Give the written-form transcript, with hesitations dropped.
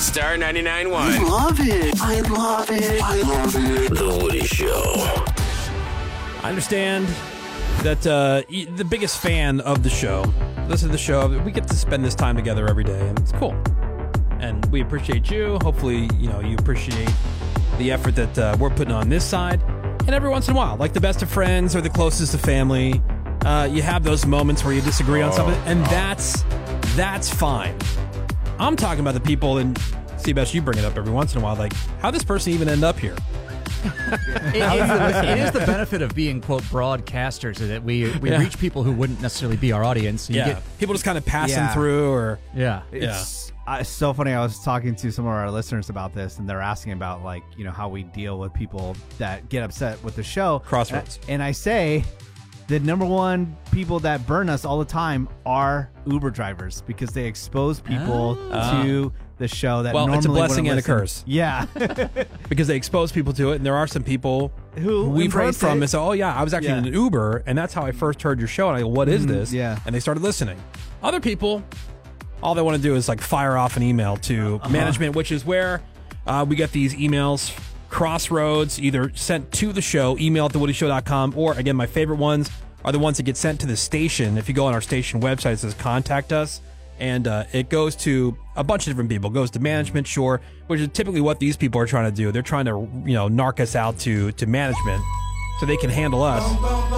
Star 99.1. I love it. I love it. I love it. The Woody Show. I understand that the biggest fan of the show, listen to the show, we get to spend this time together every day, and it's cool. And we appreciate you. Hopefully, you appreciate the effort that we're putting on this side. And every once in a while, like the best of friends or the closest of family, you have those moments where you disagree on something, and that's fine. I'm talking about the people, and Seabass, you bring it up every once in a while, like, how'd this person even end up here? It is the benefit of being, quote, broadcasters, is that we reach people who wouldn't necessarily be our audience. So you get people just kind of passing through, or It's so funny. I was talking to some of our listeners about this, and they're asking about, like, how we deal with people that get upset with the show. Crossroads. And I say the number one people that burn us all the time are Uber drivers, because they expose people to the show that normally it's a blessing and a listen. curse. Yeah. Because they expose people to it, and there are some people who we've heard embrace from it. and say, oh yeah, I was actually in an Uber, and that's how I first heard your show, and I go, what is this? Yeah. And they started listening. Other people, all they want to do is like fire off an email to management, which is where we get these emails, Crossroads, either sent to the show, email at thewoodyshow.com, or again, my favorite ones are the ones that get sent to the station. If you go on our station website, it says contact us, and it goes to a bunch of different people. It goes to management, sure, which is typically what these people are trying to do. They're trying to, narc us out to management so they can handle us.